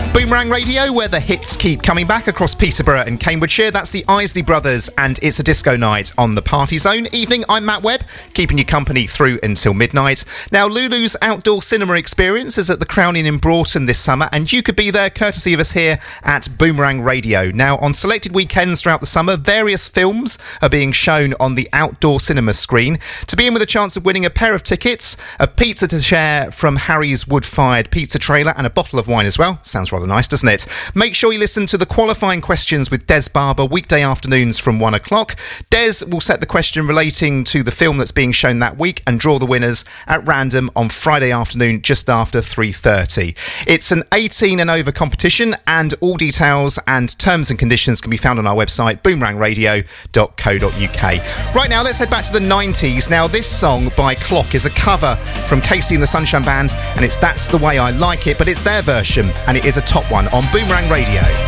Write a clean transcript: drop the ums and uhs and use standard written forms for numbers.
Boomerang Radio, where the hits keep coming back across Peterborough and Cambridgeshire. That's the Isley Brothers and It's a Disco Night on the Party Zone. Evening, I'm Matt Webb, keeping you company through until midnight. Now, Lulu's outdoor cinema experience is at the Crown Inn in Broughton this summer, and you could be there courtesy of us here at Boomerang Radio. Now, on selected weekends throughout the summer, various films are being shown on the outdoor cinema screen. To be in with a chance of winning a pair of tickets, a pizza to share from Harry's wood-fired pizza trailer, and a bottle of wine as well. Sounds rather nice, doesn't it? Make sure you listen to the qualifying questions with Des Barber weekday afternoons from 1 o'clock. Des will set the question relating to the film that's being shown that week and draw the winners at random on Friday afternoon just after 3:30. It's an 18 and over competition, and all details and terms and conditions can be found on our website, boomerangradio.co.uk. Right now, let's head back to the 90s. Now, this song by Clock is a cover from Casey and the Sunshine Band, and it's That's the Way I Like It, but it's their version, and it is a top one on Boomerang Radio.